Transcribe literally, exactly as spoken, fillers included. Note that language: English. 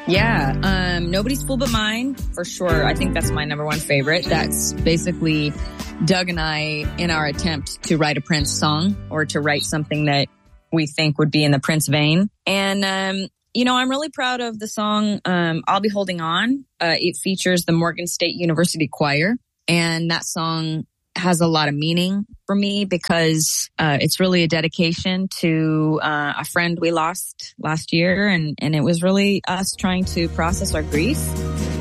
Yeah, um, Nobody's Fool But Mine, for sure. I think that's my number one favorite. That's basically Doug and I in our attempt to write a Prince song or to write something that we think would be in the Prince vein. And, um, you know, I'm really proud of the song, um, I'll Be Holding On. Uh, it features the Morgan State University Choir. And that song has a lot of meaning for me because uh, it's really a dedication to uh, a friend we lost last year. And, and it was really us trying to process our grief.